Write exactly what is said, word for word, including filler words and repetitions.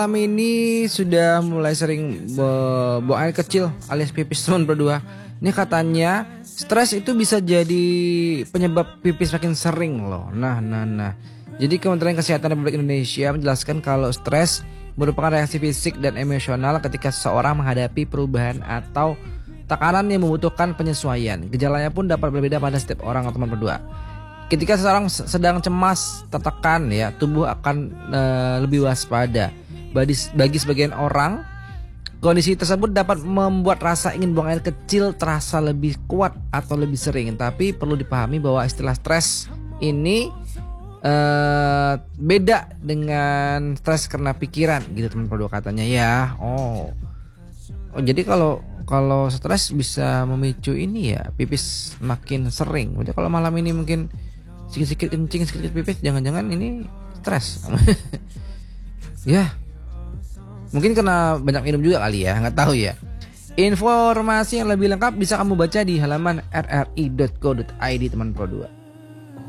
Kami ini sudah mulai sering be- buang air kecil alias pipis teman berdua. Ini katanya stres itu bisa jadi penyebab pipis makin sering loh. Nah, nah, nah. Jadi Kementerian Kesehatan Republik Indonesia menjelaskan kalau stres merupakan reaksi fisik dan emosional ketika seseorang menghadapi perubahan atau tekanan yang membutuhkan penyesuaian. Gejalanya pun dapat berbeda pada setiap orang atau teman berdua. Ketika seseorang sedang cemas, tertekan ya, tubuh akan e, lebih waspada. Bagi, bagi sebagian orang, kondisi tersebut dapat membuat rasa ingin buang air kecil terasa lebih kuat atau lebih sering. Tapi perlu dipahami bahwa istilah stres ini uh, beda dengan stres karena pikiran, gitu teman berdua katanya ya. Oh, oh jadi kalau kalau stres bisa memicu ini ya, pipis makin sering. Jadi kalau malam ini mungkin sedikit-sedikit kencing, sedikit pipis, jangan-jangan ini stres. Ya. Mungkin karena banyak minum juga kali ya, nggak tahu ya. Informasi yang lebih lengkap bisa kamu baca di halaman r r i dot co dot i d teman pro dua.